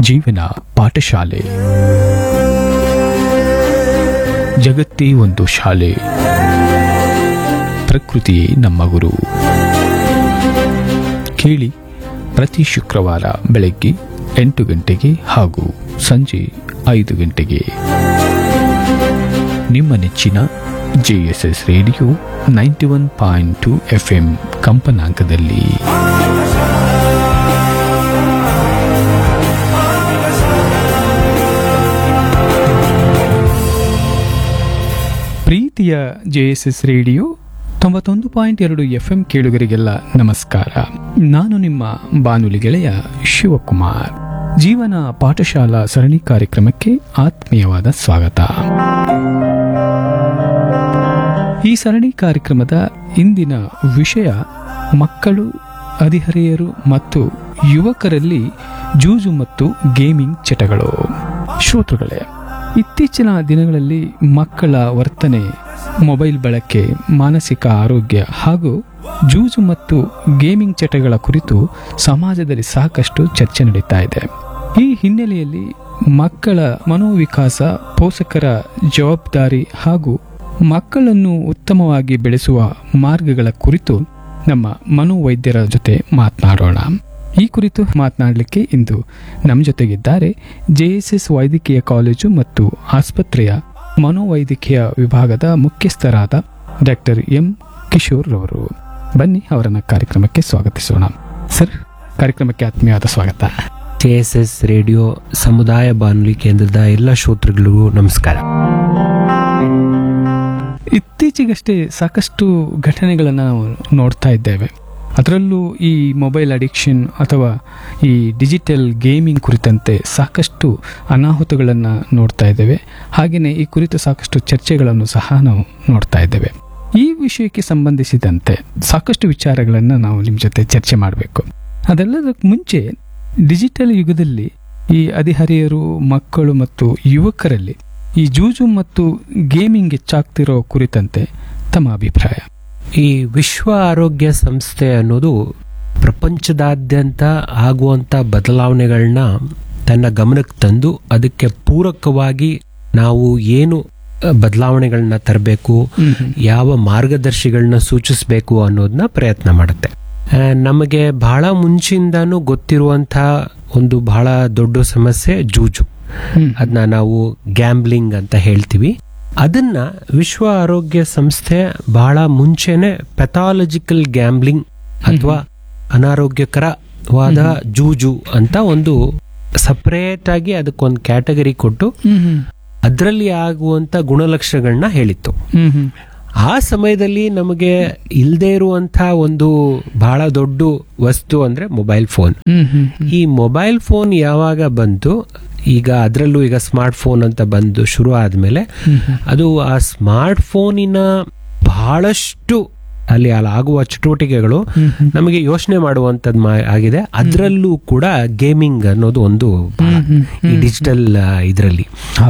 ಜೀವನ ಪಾಠಶಾಲೆ. ಜಗತ್ತೇ ಒಂದು ಶಾಲೆ, ಪ್ರಕೃತಿಯೇ ನಮ್ಮ ಗುರು. ಕೇಳಿ ಪ್ರತಿ ಶುಕ್ರವಾರ ಬೆಳಗ್ಗೆ 8 ಗಂಟೆಗೆ ಹಾಗೂ ಸಂಜೆ 5 ಗಂಟೆಗೆ ನಿಮ್ಮ ನೆಚ್ಚಿನ JSS ರೇಡಿಯೋ 91.2 FM ಕಂಪನಾಂಕದಲ್ಲಿ. ಪ್ರೀತಿಯ JSS ರೇಡಿಯೋ 91.2 FM ಕೇಳುಗರಿಗೆಲ್ಲ ನಮಸ್ಕಾರ. ನಾನು ನಿಮ್ಮ ಬಾನುಲಿ ಗೆಳೆಯ ಶಿವಕುಮಾರ್. ಜೀವನ ಪಾಠಶಾಲಾ ಸರಣಿ ಕಾರ್ಯಕ್ರಮಕ್ಕೆ ಆತ್ಮೀಯವಾದ ಸ್ವಾಗತ. ಈ ಸರಣಿ ಕಾರ್ಯಕ್ರಮದ ಇಂದಿನ ವಿಷಯ ಮಕ್ಕಳು, ಹದಿಹರೆಯರು ಮತ್ತು ಯುವಕರಲ್ಲಿ ಜೂಜು ಮತ್ತು ಗೇಮಿಂಗ್ ಚಟಗಳು. ಶ್ರೋತೃಗಳೇ, ಇತ್ತೀಚಿನ ದಿನಗಳಲ್ಲಿ ಮಕ್ಕಳ ವರ್ತನೆ, ಮೊಬೈಲ್ ಬಳಕೆ, ಮಾನಸಿಕ ಆರೋಗ್ಯ ಹಾಗೂ ಜೂಜು ಮತ್ತು ಗೇಮಿಂಗ್ ಚಟಗಳ ಕುರಿತು ಸಮಾಜದಲ್ಲಿ ಸಾಕಷ್ಟು ಚರ್ಚೆ ನಡೀತಾ ಇದೆ. ಈ ಹಿನ್ನೆಲೆಯಲ್ಲಿ ಮಕ್ಕಳ ಮನೋವಿಕಾಸ, ಪೋಷಕರ ಜವಾಬ್ದಾರಿ ಹಾಗೂ ಮಕ್ಕಳನ್ನು ಉತ್ತಮವಾಗಿ ಬೆಳೆಸುವ ಮಾರ್ಗಗಳ ಕುರಿತು ನಮ್ಮ ಮನೋವೈದ್ಯರ ಜೊತೆ ಮಾತನಾಡೋಣ. ಈ ಕುರಿತು ಮಾತನಾಡಲಿಕ್ಕೆ ಇಂದು ನಮ್ಮ ಜೊತೆಗಿದ್ದಾರೆ JSS ವೈದ್ಯಕೀಯ ಕಾಲೇಜು ಮತ್ತು ಆಸ್ಪತ್ರೆಯ ಮನೋವೈದ್ಯಕೀಯ ವಿಭಾಗದ ಮುಖ್ಯಸ್ಥರಾದ ಡಾಕ್ಟರ್ M. ಕಿಶೋರ್ ರವರು. ಬನ್ನಿ ಅವರನ್ನ ಕಾರ್ಯಕ್ರಮಕ್ಕೆ ಸ್ವಾಗತಿಸೋಣ. ಸರ್, ಕಾರ್ಯಕ್ರಮಕ್ಕೆ ಆತ್ಮೀಯವಾದ ಸ್ವಾಗತ. JSS ರೇಡಿಯೋ ಸಮುದಾಯ ಬಾನುಲಿ ಕೇಂದ್ರದ ಎಲ್ಲ ಶ್ರೋತೃಗಳಿಗೂ ನಮಸ್ಕಾರ. ಇತ್ತೀಚೆಗಷ್ಟೇ ಸಾಕಷ್ಟು ಘಟನೆಗಳನ್ನು ನಾವು ನೋಡ್ತಾ ಇದ್ದೇವೆ. ಅದರಲ್ಲೂ ಈ ಮೊಬೈಲ್ ಅಡಿಕ್ಷನ್ ಅಥವಾ ಈ ಡಿಜಿಟಲ್ ಗೇಮಿಂಗ್ ಕುರಿತಂತೆ ಸಾಕಷ್ಟು ಅನಾಹುತಗಳನ್ನು ನೋಡ್ತಾ ಇದ್ದೇವೆ. ಹಾಗೆಯೇ ಈ ಕುರಿತು ಸಾಕಷ್ಟು ಚರ್ಚೆಗಳನ್ನು ಸಹ ನಾವು ನೋಡ್ತಾ ಇದ್ದೇವೆ. ಈ ವಿಷಯಕ್ಕೆ ಸಂಬಂಧಿಸಿದಂತೆ ಸಾಕಷ್ಟು ವಿಚಾರಗಳನ್ನು ನಾವು ನಿಮ್ಮ ಜೊತೆ ಚರ್ಚೆ ಮಾಡಬೇಕು. ಅದೆಲ್ಲದಕ್ಕೆ ಮುಂಚೆ ಡಿಜಿಟಲ್ ಯುಗದಲ್ಲಿ ಈ ಹದಿಹರೆಯರು, ಮಕ್ಕಳು ಮತ್ತು ಯುವಕರಲ್ಲಿ ಈ ಜೂಜು ಮತ್ತು ಗೇಮಿಂಗ್ ಹೆಚ್ಚಾಗ್ತಿರೋ ಕುರಿತಂತೆ ತಮ್ಮ ಅಭಿಪ್ರಾಯ? ಈ ವಿಶ್ವ ಆರೋಗ್ಯ ಸಂಸ್ಥೆ ಅನ್ನೋದು ಪ್ರಪಂಚದಾದ್ಯಂತ ಆಗುವಂತ ಬದಲಾವಣೆಗಳನ್ನ ತನ್ನ ಗಮನಕ್ಕೆ ತಂದು ಅದಕ್ಕೆ ಪೂರಕವಾಗಿ ನಾವು ಏನು ಬದಲಾವಣೆಗಳನ್ನ ತರಬೇಕು, ಯಾವ ಮಾರ್ಗದರ್ಶಿಗಳನ್ನ ಸೂಚಿಸಬೇಕು ಅನ್ನೋದನ್ನ ಪ್ರಯತ್ನ ಮಾಡುತ್ತೆ. ನಮಗೆ ಬಹಳ ಮುಂಚಿಂದಾನು ಗೊತ್ತಿರುವಂತಹ ಒಂದು ಬಹಳ ದೊಡ್ಡ ಸಮಸ್ಯೆ ಜೂಜು. ಅದನ್ನ ನಾವು ಗ್ಯಾಂಬ್ಲಿಂಗ್ ಅಂತ ಹೇಳ್ತೀವಿ. ಅದನ್ನ ವಿಶ್ವ ಆರೋಗ್ಯ ಸಂಸ್ಥೆ ಬಹಳ ಮುಂಚೆನೆ ಪೆಥಾಲಜಿಕಲ್ ಗ್ಯಾಂಬ್ಲಿಂಗ್ ಅಥವಾ ಅನಾರೋಗ್ಯಕರವಾದ ಜೂಜು ಅಂತ ಒಂದು ಸಪರೇಟ್ ಆಗಿ ಅದಕ್ಕೊಂದು ಕ್ಯಾಟಗರಿ ಕೊಟ್ಟು ಅದರಲ್ಲಿ ಆಗುವಂತ ಗುಣಲಕ್ಷಣಗಳನ್ನ ಹೇಳಿತ್ತು. ಆ ಸಮಯದಲ್ಲಿ ನಮಗೆ ಇಲ್ಲದೆ ಇರುವಂತ ಒಂದು ಬಹಳ ದೊಡ್ಡ ವಸ್ತು ಅಂದ್ರೆ ಮೊಬೈಲ್ ಫೋನ್. ಈ ಮೊಬೈಲ್ ಫೋನ್ ಯಾವಾಗ ಬಂತು, ಈಗ ಅದರಲ್ಲೂ ಈಗ ಸ್ಮಾರ್ಟ್ ಫೋನ್ ಅಂತ ಬಂದು ಶುರು ಆದ್ಮೇಲೆ ಅದು ಆ ಸ್ಮಾರ್ಟ್ ಫೋನಿನ ಬಹಳಷ್ಟು ಅಲ್ಲಿ ಆಗುವ ಚಟುವಟಿಕೆಗಳು ನಮಗೆ ಯೋಚನೆ ಮಾಡುವಂತದ್ದು ಆಗಿದೆ. ಅದರಲ್ಲೂ ಕೂಡ ಗೇಮಿಂಗ್ ಅನ್ನೋದು ಒಂದು ಈ ಡಿಜಿಟಲ್ ಇದರಲ್ಲಿ.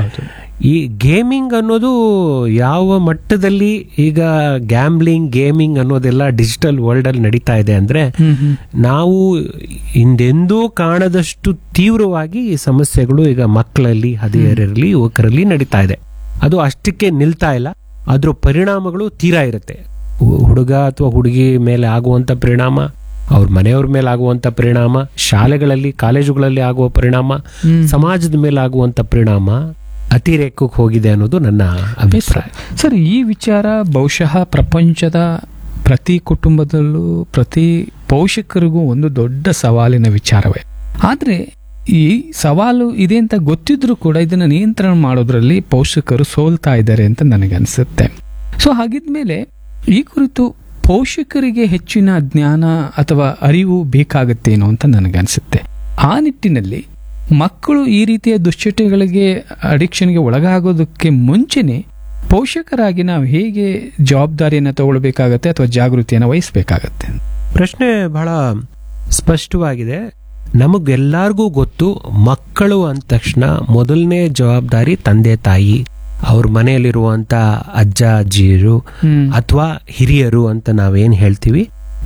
ಈ ಗೇಮಿಂಗ್ ಅನ್ನೋದು ಯಾವ ಮಟ್ಟದಲ್ಲಿ ಈಗ ಗ್ಯಾಂಬ್ಲಿಂಗ್, ಗೇಮಿಂಗ್ ಅನ್ನೋದೆಲ್ಲ ಡಿಜಿಟಲ್ ವರ್ಲ್ಡ್ ಅಲ್ಲಿ ನಡೀತಾ ಇದೆ ಅಂದ್ರೆ ನಾವು ಹಿಂದೆಂದೂ ಕಾಣದಷ್ಟು ತೀವ್ರವಾಗಿ ಈ ಸಮಸ್ಯೆಗಳು ಈಗ ಮಕ್ಕಳಲ್ಲಿ, ಹದಿಹರೆಯರಲ್ಲಿ, ಯುವಕರಲ್ಲಿ ನಡೀತಾ ಇದೆ. ಅದು ಅಷ್ಟಕ್ಕೆ ನಿಲ್ತಾ ಇಲ್ಲ. ಅದ್ರ ಪರಿಣಾಮಗಳು ತೀರಾ ಇರುತ್ತೆ. ಹುಡುಗ ಅಥವಾ ಹುಡುಗಿ ಮೇಲೆ ಆಗುವಂತ ಪರಿಣಾಮ, ಅವ್ರ ಮನೆಯವ್ರ ಮೇಲೆ ಆಗುವಂತ ಪರಿಣಾಮ, ಶಾಲೆಗಳಲ್ಲಿ, ಕಾಲೇಜುಗಳಲ್ಲಿ ಆಗುವ ಪರಿಣಾಮ, ಸಮಾಜದ ಮೇಲೆ ಆಗುವಂತ ಪರಿಣಾಮ ಅತಿರೇಕಕ್ಕೆ ಹೋಗಿದೆ ಅನ್ನೋದು ನನ್ನ ಅಭಿಪ್ರಾಯ. ಸರ್, ಈ ವಿಚಾರ ಬಹುಶಃ ಪ್ರಪಂಚದ ಪ್ರತಿ ಕುಟುಂಬದಲ್ಲೂ ಪ್ರತಿ ಪೋಷಕರಿಗೂ ಒಂದು ದೊಡ್ಡ ಸವಾಲಿನ ವಿಚಾರವೇ. ಆದ್ರೆ ಈ ಸವಾಲು ಇದೆ ಅಂತ ಗೊತ್ತಿದ್ರೂ ಕೂಡ ಇದನ್ನ ನಿಯಂತ್ರಣ ಮಾಡೋದ್ರಲ್ಲಿ ಪೋಷಕರು ಸೋಲ್ತಾ ಇದ್ದಾರೆ ಅಂತ ನನಗನ್ಸುತ್ತೆ. ಸೊ ಹಾಗಿದ್ಮೇಲೆ ಈ ಕುರಿತು ಪೋಷಕರಿಗೆ ಹೆಚ್ಚಿನ ಜ್ಞಾನ ಅಥವಾ ಅರಿವು ಬೇಕಾಗತ್ತೇನೋ ಅಂತ ನನಗನ್ಸುತ್ತೆ. ಆ ನಿಟ್ಟಿನಲ್ಲಿ ಮಕ್ಕಳು ಈ ರೀತಿಯ ದುಶ್ಚಟಗಳಿಗೆ, ಅಡಿಕ್ಷನ್ಗೆ ಒಳಗಾಗೋದಕ್ಕೆ ಮುಂಚೆನೆ ಪೋಷಕರಾಗಿ ನಾವು ಹೇಗೆ ಜವಾಬ್ದಾರಿಯನ್ನು ತಗೊಳ್ಬೇಕಾಗತ್ತೆ ಅಥವಾ ಜಾಗೃತಿಯನ್ನು ವಹಿಸಬೇಕಾಗತ್ತೆ? ಪ್ರಶ್ನೆ ಬಹಳ ಸ್ಪಷ್ಟವಾಗಿದೆ. ನಮಗೆಲ್ಲರಿಗೂ ಗೊತ್ತು, ಮಕ್ಕಳು ಅಂದ ತಕ್ಷಣ ಮೊದಲನೇ ಜವಾಬ್ದಾರಿ ತಂದೆ ತಾಯಿ, ಅವ್ರ ಮನೆಯಲ್ಲಿರುವಂತ ಅಜ್ಜ ಅಜ್ಜಿಯರು ಅಥವಾ ಹಿರಿಯರು ಅಂತ ನಾವೇನ್ ಹೇಳ್ತೀವಿ.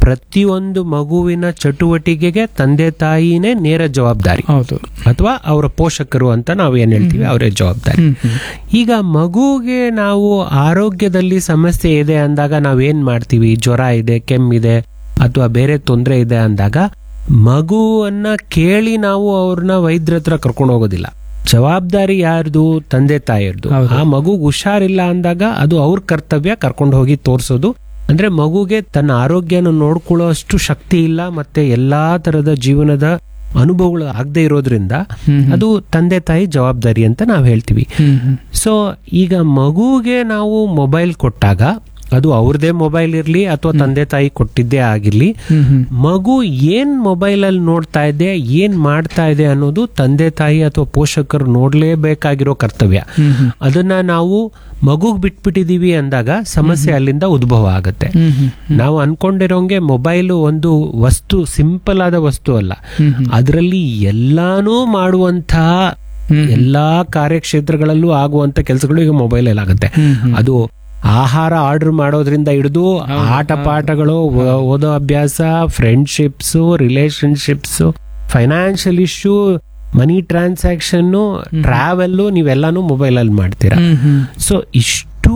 ಪ್ರತಿಯೊಂದು ಮಗುವಿನ ಚಟುವಟಿಕೆಗೆ ತಂದೆ ತಾಯಿನೇ ನೇರ ಜವಾಬ್ದಾರಿ, ಹೌದು. ಅಥವಾ ಅವರ ಪೋಷಕರು ಅಂತ ನಾವು ಏನ್ ಹೇಳ್ತೀವಿ ಅವರೇ ಜವಾಬ್ದಾರಿ. ಈಗ ಮಗುಗೆ ನಾವು ಆರೋಗ್ಯದಲ್ಲಿ ಸಮಸ್ಯೆ ಇದೆ ಅಂದಾಗ ನಾವೇನ್ ಮಾಡ್ತೀವಿ? ಜ್ವರ ಇದೆ, ಕೆಮ್ಮಿದೆ ಅಥವಾ ಬೇರೆ ತೊಂದರೆ ಇದೆ ಅಂದಾಗ ಮಗುವನ್ನ ಕೇಳಿ ನಾವು ಅವ್ರನ್ನ ವೈದ್ಯರ ಹತ್ರ ಕರ್ಕೊಂಡು ಹೋಗೋದಿಲ್ಲ. ಜವಾಬ್ದಾರಿ ಯಾರ್ದು? ತಂದೆ ತಾಯಿಯರ್ದು. ಆ ಮಗು ಹುಷಾರಿಲ್ಲ ಅಂದಾಗ ಅದು ಅವ್ರ ಕರ್ತವ್ಯ ಕರ್ಕೊಂಡು ಹೋಗಿ ತೋರ್ಸೋದು. ಅಂದ್ರೆ ಮಗುಗೆ ತನ್ನ ಆರೋಗ್ಯನ ನೋಡ್ಕೊಳ್ಳೋ ಅಷ್ಟು ಶಕ್ತಿ ಇಲ್ಲ, ಮತ್ತೆ ಎಲ್ಲಾ ತರದ ಜೀವನದ ಅನುಭವಗಳು ಆಗದೆ ಇರೋದ್ರಿಂದ ಅದು ತಂದೆ ತಾಯಿ ಜವಾಬ್ದಾರಿ ಅಂತ ನಾವು ಹೇಳ್ತೀವಿ. ಸೊ ಈಗ ಮಗುಗೆ ನಾವು ಮೊಬೈಲ್ ಕೊಟ್ಟಾಗ ಅದು ಅವ್ರದೇ ಮೊಬೈಲ್ ಇರ್ಲಿ ಅಥವಾ ತಂದೆ ತಾಯಿ ಕೊಟ್ಟಿದ್ದೇ ಆಗಿರ್ಲಿ, ಮಗು ಏನ್ ಮೊಬೈಲ್ ಅಲ್ಲಿ ನೋಡ್ತಾ ಇದೆ, ಏನ್ ಮಾಡ್ತಾ ಇದೆ ಅನ್ನೋದು ತಂದೆ ತಾಯಿ ಅಥವಾ ಪೋಷಕರು ನೋಡ್ಲೇಬೇಕಾಗಿರೋ ಕರ್ತವ್ಯ. ಅದನ್ನ ನಾವು ಮಗುಗ್ ಬಿಟ್ಬಿಟ್ಟಿದೀವಿ ಅಂದಾಗ ಸಮಸ್ಯೆ ಅಲ್ಲಿಂದ ಉದ್ಭವ ಆಗತ್ತೆ. ನಾವು ಅನ್ಕೊಂಡಿರೋಂಗೆ ಮೊಬೈಲ್ ಒಂದು ವಸ್ತು, ಸಿಂಪಲ್ ಆದ ವಸ್ತು ಅಲ್ಲ. ಅದರಲ್ಲಿ ಎಲ್ಲಾನು ಮಾಡುವಂತಹ ಎಲ್ಲಾ ಕಾರ್ಯಕ್ಷೇತ್ರಗಳಲ್ಲೂ ಆಗುವಂತ ಕೆಲಸಗಳು ಈಗ ಮೊಬೈಲ್ ಅಲ್ಲಿ ಆಗುತ್ತೆ. ಅದು ಆಹಾರ ಆರ್ಡರ್ ಮಾಡೋದ್ರಿಂದ ಹಿಡಿದು ಆಟ ಪಾಠಗಳು, ಓದೋ ಅಭ್ಯಾಸ, ಫ್ರೆಂಡ್ಶಿಪ್ಸ್, ರಿಲೇಶನ್ಶಿಪ್ಸ್, ಫೈನಾನ್ಷಿಯಲ್ ಇಶ್ಯೂ, ಮನಿ ಟ್ರಾನ್ಸಾಕ್ಷನ್, ಟ್ರಾವೆಲ್, ನೀವೆಲ್ಲಾನು ಮೊಬೈಲ್ ಅಲ್ಲಿ ಮಾಡ್ತೀರಾ. ಸೊ ಇಷ್ಟು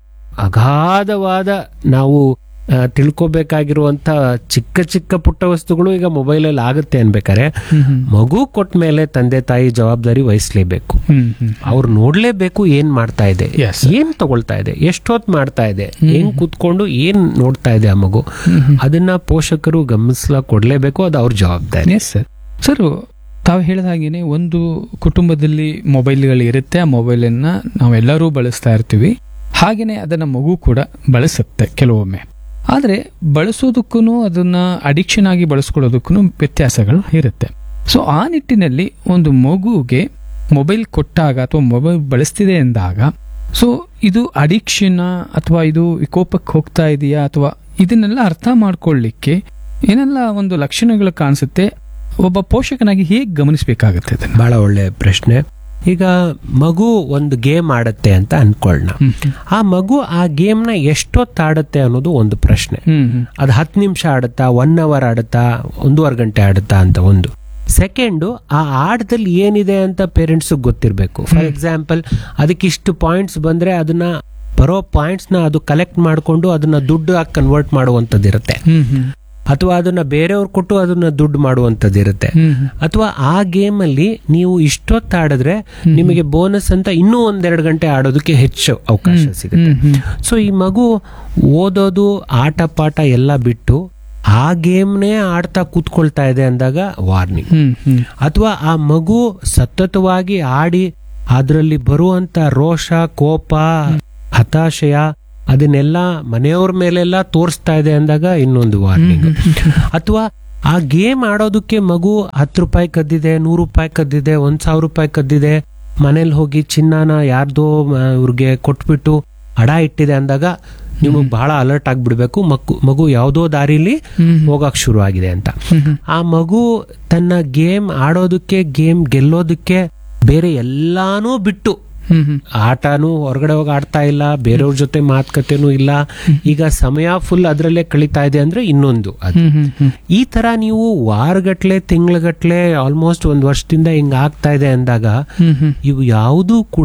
ಅಗಾಧವಾದ ನಾವು ತಿಳ್ಕೊಬೇಕಾಗಿರುವಂತ ಚಿಕ್ಕ ಚಿಕ್ಕ ಪುಟ್ಟ ವಸ್ತುಗಳು ಈಗ ಮೊಬೈಲ್ ಅಲ್ಲಿ ಆಗುತ್ತೆ ಅನ್ಬೇಕಾರೆ ಮಗು ಕೊಟ್ಟ ಮೇಲೆ ತಂದೆ ತಾಯಿ ಜವಾಬ್ದಾರಿ ವಹಿಸ್ಲೇಬೇಕು. ಅವ್ರು ನೋಡ್ಲೇಬೇಕು ಏನ್ ಮಾಡ್ತಾ ಇದೆ, ಏನ್ ತಗೊಳ್ತಾ ಇದೆ, ಎಷ್ಟೊತ್ ಮಾಡ್ತಾ ಇದೆ, ಹೆಂಗ್ ಕೂತ್ಕೊಂಡು ಏನ್ ನೋಡ್ತಾ ಇದೆ ಆ ಮಗು, ಅದನ್ನ ಪೋಷಕರು ಗಮನಿಸ್ಲಾ ಕೊಡ್ಲೇಬೇಕು. ಅದು ಅವ್ರ ಜವಾಬ್ದಾರಿ. ಸರ್, ತಾವು ಹೇಳಿದ ಹಾಗೇನೆ ಒಂದು ಕುಟುಂಬದಲ್ಲಿ ಮೊಬೈಲ್ಗಳು ಇರುತ್ತೆ. ಆ ಮೊಬೈಲನ್ನ ನಾವೆಲ್ಲರೂ ಬಳಸ್ತಾ ಇರ್ತೀವಿ. ಹಾಗೇನೆ ಅದನ್ನ ಮಗು ಕೂಡ ಬಳಸುತ್ತೆ ಕೆಲವೊಮ್ಮೆ. ಆದರೆ ಬಳಸೋದಕ್ಕೂ ಅದನ್ನ ಅಡಿಕ್ಷನ್ ಆಗಿ ಬಳಸ್ಕೊಳ್ಳೋದಕ್ಕೂ ವ್ಯತ್ಯಾಸಗಳು ಇರುತ್ತೆ. ಸೊ ಆ ನಿಟ್ಟಿನಲ್ಲಿ ಒಂದು ಮಗುಗೆ ಮೊಬೈಲ್ ಕೊಟ್ಟಾಗ ಅಥವಾ ಮೊಬೈಲ್ ಬಳಸ್ತಿದೆ ಎಂದಾಗ, ಸೊ ಇದು ಅಡಿಕ್ಷನ್ ಅಥವಾ ಇದು ವಿಕೋಪಕ್ಕೆ ಹೋಗ್ತಾ ಇದೆಯಾ ಅಥವಾ ಇದನ್ನೆಲ್ಲ ಅರ್ಥ ಮಾಡ್ಕೊಳ್ಳಿಕ್ಕೆ ಏನೆಲ್ಲ ಒಂದು ಲಕ್ಷಣಗಳು ಕಾಣಿಸುತ್ತೆ, ಒಬ್ಬ ಪೋಷಕನಾಗಿ ಹೇಗೆ ಗಮನಿಸಬೇಕಾಗುತ್ತೆ ಅದನ್ನ? ಬಹಳ ಒಳ್ಳೆ ಪ್ರಶ್ನೆ. ಈಗ ಮಗು ಒಂದು ಗೇಮ್ ಆಡತ್ತೆ ಅಂತ ಅನ್ಕೊಳ್ಳೋಣ. ಆ ಮಗು ಆ ಗೇಮ್ ನ ಎಷ್ಟೊತ್ತಾಡತ್ತೆ ಅನ್ನೋದು ಒಂದು ಪ್ರಶ್ನೆ. ಅದು 10 ನಿಮಿಷ ಆಡುತ್ತಾ, 1 ಅವರ್ ಆಡುತ್ತಾ, 1.5 ಗಂಟೆ ಆಡುತ್ತಾ ಅಂತ ಒಂದು. ಸೆಕೆಂಡು, ಆ ಆಟದಲ್ಲಿ ಏನಿದೆ ಅಂತ ಪೇರೆಂಟ್ಸ್ ಗೊತ್ತಿರಬೇಕು. ಫಾರ್ ಎಕ್ಸಾಂಪಲ್, ಅದಕ್ಕೆ ಇಷ್ಟು ಪಾಯಿಂಟ್ಸ್ ಬಂದ್ರೆ ಅದನ್ನ ಬರೋ ಪಾಯಿಂಟ್ಸ್ ನ ಅದು ಕಲೆಕ್ಟ್ ಮಾಡಿಕೊಂಡು ಅದನ್ನ ದುಡ್ಡು ಆಗಿ ಕನ್ವರ್ಟ್ ಮಾಡುವಂತದ್ದಿರುತ್ತೆ, ಅಥವಾ ಅದನ್ನ ಬೇರೆಯವ್ರು ಕೊಟ್ಟು ಅದನ್ನ ದುಡ್ಡು ಮಾಡುವಂತದ್ದಿರುತ್ತೆ. ಅಥವಾ ಆ ಗೇಮ್ ಅಲ್ಲಿ ನೀವು ಇಷ್ಟೊತ್ತಾಡಿದ್ರೆ ನಿಮಗೆ ಬೋನಸ್ ಅಂತ ಇನ್ನೂ 1-2 ಗಂಟೆ ಆಡೋದಕ್ಕೆ ಹೆಚ್ಚು ಅವಕಾಶ ಸಿಗುತ್ತೆ. ಸೊ ಈ ಮಗು ಓದೋದು, ಆಟ ಪಾಠ ಎಲ್ಲ ಬಿಟ್ಟು ಆ ಗೇಮ್ನೇ ಆಡ್ತಾ ಕೂತ್ಕೊಳ್ತಾ ಇದೆ ಅಂದಾಗ ವಾರ್ನಿಂಗ್. ಅಥವಾ ಆ ಮಗು ಸತತವಾಗಿ ಆಡಿ ಅದರಲ್ಲಿ ಬರುವಂತ ರೋಷ, ಕೋಪ, ಹತಾಶಯ ಅದನ್ನೆಲ್ಲ ಮನೆಯವ್ರ ಮೇಲೆಲ್ಲ ತೋರಿಸ್ತಾ ಇದೆ ಅಂದಾಗ ಇನ್ನೊಂದು ವಾರ್ನಿಂಗ್. ಅಥವಾ ಆ ಗೇಮ್ ಆಡೋದಕ್ಕೆ ಮಗು 10 ರೂಪಾಯಿ ಕದ್ದಿದೆ, 100 ರೂಪಾಯಿ ಕದ್ದಿದೆ, 1,000 ರೂಪಾಯಿ ಕದ್ದಿದೆ, ಮನೇಲಿ ಹೋಗಿ ಚಿನ್ನನ ಯಾರ್ದೋ ಇವ್ರಿಗೆ ಕೊಟ್ಬಿಟ್ಟು ಅಡ ಇಟ್ಟಿದೆ ಅಂದಾಗ ನಿಮಗೆ ಬಹಳ ಅಲರ್ಟ್ ಆಗ್ಬಿಡ್ಬೇಕು. ಮಗು ಯಾವುದೋ ದಾರಿಲಿ ಹೋಗಕ್ ಶುರು ಆಗಿದೆ ಅಂತ. ಆ ಮಗು ತನ್ನ ಗೇಮ್ ಆಡೋದಕ್ಕೆ, ಗೇಮ್ ಗೆಲ್ಲೋದಕ್ಕೆ ಬೇರೆ ಎಲ್ಲಾನು ಬಿಟ್ಟು, ಆಟನೂ ಹೊರಗಡೆ ಹೋಗಿ ಆಡ್ತಾ ಇಲ್ಲ, ಬೇರೆಯವ್ರ ಜೊತೆ ಮಾತುಕತೆನೂ ಇಲ್ಲ, ಈಗ ಸಮಯ ಫುಲ್ ಅದರಲ್ಲೇ ಕಳೀತಾ ಇದೆ ಅಂದ್ರೆ ಇನ್ನೊಂದು ಅದು. ಈ ತರ ನೀವು ವಾರಗಟ್ಲೆ, ತಿಂಗಳಗಟ್ಲೆ, ಆಲ್ಮೋಸ್ಟ್ 1 ವರ್ಷದಿಂದ ಹಿಂಗ ಆಗ್ತಾ ಇದೆ ಅಂದಾಗ ಇವು ಯಾವುದೂ ಕೂಡ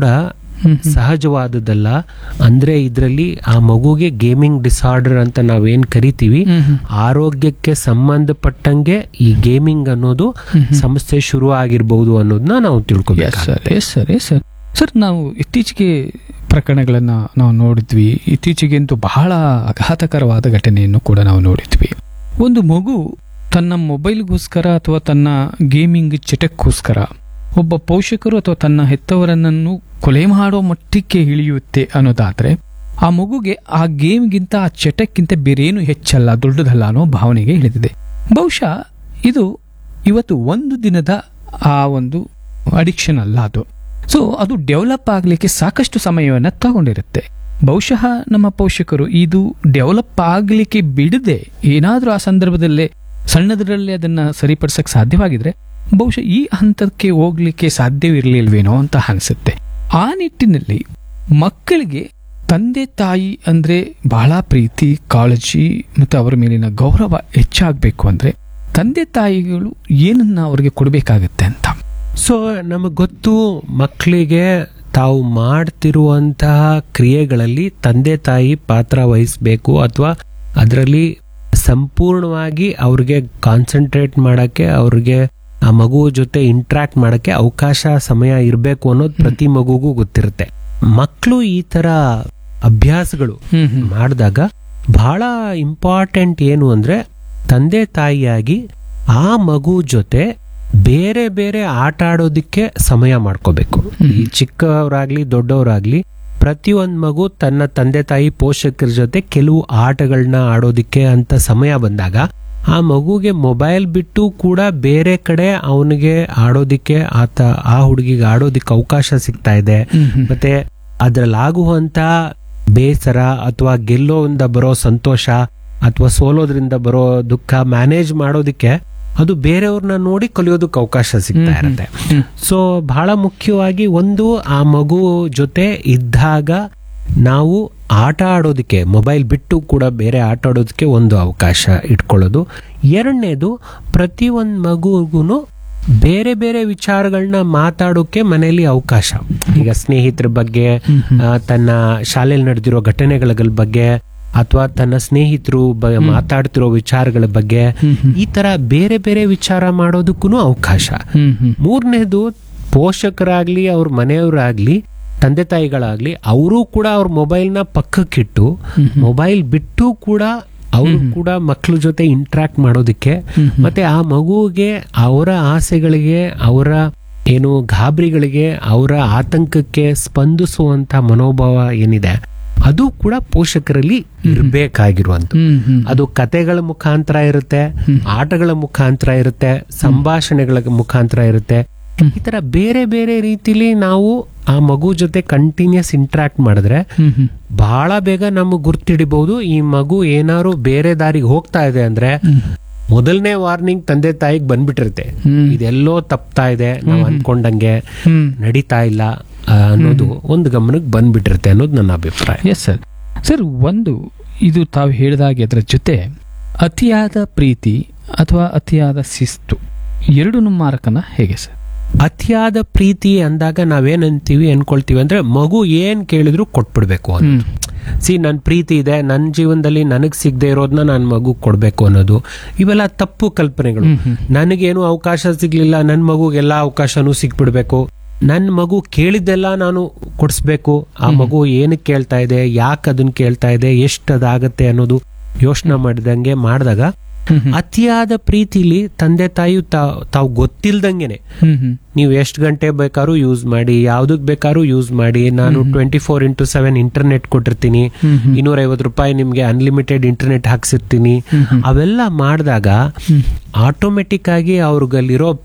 ಸಹಜವಾದದ್ದಲ್ಲ. ಅಂದ್ರೆ ಇದರಲ್ಲಿ ಆ ಮಗುಗೆ ಗೇಮಿಂಗ್ ಡಿಸಾರ್ಡರ್ ಅಂತ ನಾವೇನ್ ಕರಿತೀವಿ, ಆರೋಗ್ಯಕ್ಕೆ ಸಂಬಂಧಪಟ್ಟಂಗೆ ಈ ಗೇಮಿಂಗ್ ಅನ್ನೋದು ಸಮಸ್ಯೆ ಶುರು ಆಗಿರ್ಬಹುದು ಅನ್ನೋದನ್ನ ನಾವು ತಿಳ್ಕೊಬೇಕು. ಸರ್, ನಾವು ಇತ್ತೀಚೆಗೆ ಪ್ರಕರಣಗಳನ್ನ ನಾವು ನೋಡಿದ್ವಿ. ಇತ್ತೀಚೆಗಂತೂ ಬಹಳ ಆಘಾತಕರವಾದ ಘಟನೆಯನ್ನು ಕೂಡ ನಾವು ನೋಡಿದ್ವಿ. ಒಂದು ಮಗು ತನ್ನ ಮೊಬೈಲ್ಗೋಸ್ಕರ ಅಥವಾ ತನ್ನ ಗೇಮಿಂಗ್ ಚಟಕ್ಕೋಸ್ಕರ ಒಬ್ಬ ಪೋಷಕರು ಅಥವಾ ತನ್ನ ಹೆತ್ತವರನ್ನು ಕೊಲೆ ಮಾಡೋ ಮಟ್ಟಕ್ಕೆ ಇಳಿಯುತ್ತೆ ಅನ್ನೋದಾದ್ರೆ, ಆ ಮಗುಗೆ ಆ ಗೇಮ್ಗಿಂತ, ಆ ಚಟಕ್ಕಿಂತ ಬೇರೇನು ಹೆಚ್ಚಲ್ಲ, ದೊಡ್ಡದಲ್ಲ ಅನ್ನೋ ಭಾವನೆಗೆ ಇಳಿದಿದೆ. ಬಹುಶಃ ಇದು ಇವತ್ತು ಒಂದು ದಿನದ ಆ ಒಂದು ಅಡಿಕ್ಷನ್ ಅಲ್ಲ ಅದು. ಸೊ ಅದು ಡೆವಲಪ್ ಆಗ್ಲಿಕ್ಕೆ ಸಾಕಷ್ಟು ಸಮಯವನ್ನು ತಗೊಂಡಿರುತ್ತೆ. ಬಹುಶಃ ನಮ್ಮ ಪೋಷಕರು ಇದು ಡೆವಲಪ್ ಆಗ್ಲಿಕ್ಕೆ ಬಿಡದೆ ಏನಾದ್ರೂ ಆ ಸಂದರ್ಭದಲ್ಲೇ ಸಣ್ಣದರಲ್ಲೇ ಅದನ್ನ ಸರಿಪಡಿಸಕ್ ಸಾಧ್ಯವಾಗಿದ್ರೆ ಬಹುಶಃ ಈ ಹಂತಕ್ಕೆ ಹೋಗ್ಲಿಕ್ಕೆ ಸಾಧ್ಯವಿರಲಿಲ್ವೇನೋ ಅಂತ ಅನಿಸುತ್ತೆ. ಆ ನಿಟ್ಟಿನಲ್ಲಿ ಮಕ್ಕಳಿಗೆ ತಂದೆ ತಾಯಿ ಅಂದ್ರೆ ಬಹಳ ಪ್ರೀತಿ ಕಾಳಜಿ ಮತ್ತು ಅವರ ಮೇಲಿನ ಗೌರವ ಹೆಚ್ಚಾಗಬೇಕು ಅಂದ್ರೆ ತಂದೆ ತಾಯಿಗಳು ಏನನ್ನ ಅವ್ರಿಗೆ ಕೊಡಬೇಕಾಗತ್ತೆ ಅಂತ. ಸೊ ನಮಗೆ ಗೊತ್ತು, ಮಕ್ಕಳಿಗೆ ತಾವು ಮಾಡ್ತಿರುವಂತಹ ಕ್ರಿಯೆಗಳಲ್ಲಿ ತಂದೆ ತಾಯಿ ಪಾತ್ರ ವಹಿಸಬೇಕು, ಅಥವಾ ಅದರಲ್ಲಿ ಸಂಪೂರ್ಣವಾಗಿ ಅವ್ರಿಗೆ ಕಾನ್ಸಂಟ್ರೇಟ್ ಮಾಡಕ್ಕೆ, ಅವ್ರಿಗೆ ಆ ಮಗು ಜೊತೆ ಇಂಟ್ರಾಕ್ಟ್ ಮಾಡಕ್ಕೆ ಅವಕಾಶ ಸಮಯ ಇರಬೇಕು ಅನ್ನೋದು ಪ್ರತಿ ಮಗುಗೂ ಗೊತ್ತಿರುತ್ತೆ. ಮಕ್ಕಳು ಈ ತರ ಅಭ್ಯಾಸಗಳು ಮಾಡಿದಾಗ ಬಹಳ ಇಂಪಾರ್ಟೆಂಟ್ ಏನು ಅಂದ್ರೆ, ತಂದೆ ತಾಯಿಯಾಗಿ ಆ ಮಗು ಜೊತೆ ಬೇರೆ ಬೇರೆ ಆಟ ಆಡೋದಿಕ್ಕೆ ಸಮಯ ಮಾಡ್ಕೋಬೇಕು. ಈ ಚಿಕ್ಕವರಾಗ್ಲಿ ದೊಡ್ಡವರಾಗ್ಲಿ ಪ್ರತಿಯೊಂದು ಮಗು ತನ್ನ ತಂದೆ ತಾಯಿ ಪೋಷಕರ ಜೊತೆ ಕೆಲವು ಆಟಗಳನ್ನ ಆಡೋದಿಕ್ಕೆ ಅಂತ ಸಮಯ ಬಂದಾಗ ಆ ಮಗುಗೆ ಮೊಬೈಲ್ ಬಿಟ್ಟು ಕೂಡ ಬೇರೆ ಕಡೆ ಅವನಿಗೆ ಆಡೋದಿಕ್ಕೆ ಆ ಹುಡುಗಿಗೆ ಆಡೋದಿಕ್ಕೆ ಅವಕಾಶ ಸಿಗ್ತಾ ಇದೆ. ಮತ್ತೆ ಅದ್ರಲ್ಲಾಗುವಂತ ಬೇಸರ ಅಥವಾ ಗೆಲ್ಲೋದ್ರಿಂದ ಬರೋ ಸಂತೋಷ ಅಥವಾ ಸೋಲೋದ್ರಿಂದ ಬರೋ ದುಃಖ ಮ್ಯಾನೇಜ್ ಮಾಡೋದಿಕ್ಕೆ ಅದು ಬೇರೆಯವ್ರನ್ನ ನೋಡಿ ಕಲಿಯೋದಕ್ಕೆ ಅವಕಾಶ ಸಿಗ್ತಾ ಇರುತ್ತೆ. ಸೊ ಬಹಳ ಮುಖ್ಯವಾಗಿ ಒಂದು, ಆ ಮಗು ಜೊತೆ ಇದ್ದಾಗ ನಾವು ಆಟ ಆಡೋದಕ್ಕೆ ಮೊಬೈಲ್ ಬಿಟ್ಟು ಕೂಡ ಬೇರೆ ಆಟ ಆಡೋದಕ್ಕೆ ಒಂದು ಅವಕಾಶ ಇಟ್ಕೊಳ್ಳೋದು. ಎರಡನೇದು, ಪ್ರತಿಯೊಂದು ಮಗುಗೂ ಬೇರೆ ಬೇರೆ ವಿಚಾರಗಳನ್ನ ಮಾತಾಡೋಕೆ ಮನೆಯಲ್ಲಿ ಅವಕಾಶ. ಈಗ ಸ್ನೇಹಿತರ ಬಗ್ಗೆ, ತನ್ನ ಶಾಲೆಯಲ್ಲಿ ನಡೆದಿರೋ ಘಟನೆಗಳ ಬಗ್ಗೆ, ಅಥವಾ ತನ್ನ ಸ್ನೇಹಿತರು ಮಾತಾಡ್ತಿರೋ ವಿಚಾರಗಳ ಬಗ್ಗೆ, ಈ ತರ ಬೇರೆ ಬೇರೆ ವಿಚಾರ ಮಾಡೋದಕ್ಕೂ ಅವಕಾಶ. ಮೂರನೇದು, ಪೋಷಕರಾಗ್ಲಿ ಅವ್ರ ಮನೆಯವರಾಗ್ಲಿ ತಂದೆ ತಾಯಿಗಳಾಗ್ಲಿ ಅವರು ಕೂಡ ಅವ್ರ ಮೊಬೈಲ್ನ ಪಕ್ಕಕ್ಕಿಟ್ಟು ಮೊಬೈಲ್ ಬಿಟ್ಟು ಕೂಡ ಅವರು ಕೂಡ ಮಕ್ಕಳ ಜೊತೆ ಇಂಟ್ರಾಕ್ಟ್ ಮಾಡೋದಕ್ಕೆ, ಮತ್ತೆ ಆ ಮಗುವಿಗೆ ಅವರ ಆಸೆಗಳಿಗೆ, ಅವರ ಏನು ಗಾಬರಿಗಳಿಗೆ, ಅವರ ಆತಂಕಕ್ಕೆ ಸ್ಪಂದಿಸುವಂತ ಮನೋಭಾವ ಏನಿದೆ ಅದು ಕೂಡ ಪೋಷಕರಲ್ಲಿ ಇರಬೇಕಾಗಿರುವಂತ. ಅದು ಕತೆಗಳ ಮುಖಾಂತರ ಇರುತ್ತೆ, ಆಟಗಳ ಮುಖಾಂತರ ಇರುತ್ತೆ, ಸಂಭಾಷಣೆಗಳ ಮುಖಾಂತರ ಇರುತ್ತೆ. ಈ ತರ ಬೇರೆ ಬೇರೆ ರೀತಿಲಿ ನಾವು ಆ ಮಗು ಜೊತೆ ಕಂಟಿನ್ಯೂಸ್ ಇಂಟ್ರಾಕ್ಟ್ ಮಾಡಿದ್ರೆ ಬಹಳ ಬೇಗ ನಮಗೆ ಗುರ್ತಿಡಿಬಹುದು ಈ ಮಗು ಏನಾದ್ರು ಬೇರೆ ದಾರಿಗೆ ಹೋಗ್ತಾ ಇದೆ ಅಂದ್ರೆ ಮೊದಲನೇ ವಾರ್ನಿಂಗ್ ತಂದೆ ತಾಯಿಗೆ ಬಂದ್ಬಿಟ್ಟಿರುತ್ತೆ, ಇದೆಲ್ಲೋ ತಪ್ತಾ ಇದೆ, ನಾವು ಅನ್ಕೊಂಡಂಗೆ ನಡೀತಾ ಇಲ್ಲ ಅನ್ನೋದು ಒಂದು ಗಮನಕ್ಕೆ ಬಂದ್ಬಿಟ್ಟಿರುತ್ತೆ ಅನ್ನೋದು ನನ್ನ ಅಭಿಪ್ರಾಯ. Yes sir. ಸರ್, ಒಂದು ಇದು ತಾವು ಹೇಳಿದಾಗೆ ಅದರ ಜೊತೆ ಅತಿಯಾದ ಪ್ರೀತಿ ಅಥವಾ ಅತಿಯಾದ ಶಿಸ್ತು ಎರಡೂ ಮಾರಕನ ಹೇಗೆ ಸರ್? ಅತಿಯಾದ ಪ್ರೀತಿ ಅಂದಾಗ ನಾವೇನಂತೀವಿ ಅನ್ಕೊಳ್ತೀವಿ ಅಂದ್ರೆ ಮಗು ಏನ್ ಕೇಳಿದ್ರು ಕೊಟ್ಬಿಡ್ಬೇಕು ಅನ್ನೋದು. ನನ್ನ ಪ್ರೀತಿ ಇದೆ, ನನ್ನ ಜೀವನದಲ್ಲಿ ನನಗ್ ಸಿಗದೆ ಇರೋದನ್ನ ನನ್ನ ಮಗು ಕೊಡ್ಬೇಕು ಅನ್ನೋದು, ಇವೆಲ್ಲ ತಪ್ಪು ಕಲ್ಪನೆಗಳು. ನನಗೇನು ಅವಕಾಶ ಸಿಗ್ಲಿಲ್ಲ, ನನ್ನ ಮಗುಗೆಲ್ಲಾ ಅವಕಾಶನೂ ಸಿಕ್ಬಿಡ್ಬೇಕು, ನನ್ನ ಮಗು ಕೇಳಿದ್ದೆಲ್ಲ ನಾನು ಕೊಡಿಸ್ಬೇಕು, ಆ ಮಗು ಏನಕ್ಕೆ ಕೇಳ್ತಾ ಇದೆ, ಯಾಕೆ ಅದನ್ನ ಕೇಳ್ತಾ ಇದೆ, ಎಷ್ಟು ಅದಾಗತ್ತೆ ಅನ್ನೋದು ಯೋಚನೆ ಮಾಡಿದಾಗ ಅತಿಯಾದ ಪ್ರೀತಿಲಿ ತಂದೆ ತಾಯಿ ತಾವು ಗೊತ್ತಿಲ್ದಂಗೆನೆ ನೀವು ಎಷ್ಟು ಗಂಟೆ ಬೇಕಾದ್ರೂ ಯೂಸ್ ಮಾಡಿ, ಯಾವ್ದಕ್ ಬೇಕಾದ್ರೂ ಯೂಸ್ ಮಾಡಿ, ನಾನು 24x7 ಇಂಟರ್ನೆಟ್ ಕೊಟ್ಟಿರ್ತೀನಿ, 250 ರೂಪಾಯಿ ನಿಮ್ಗೆ ಅನ್ಲಿಮಿಟೆಡ್ ಇಂಟರ್ನೆಟ್ ಹಾಕ್ಸಿರ್ತೀನಿ, ಅವೆಲ್ಲ ಮಾಡಿದಾಗ ಆಟೋಮೆಟಿಕ್ ಆಗಿ ಅವ್ರಿಗಲ್ಲಿರೋ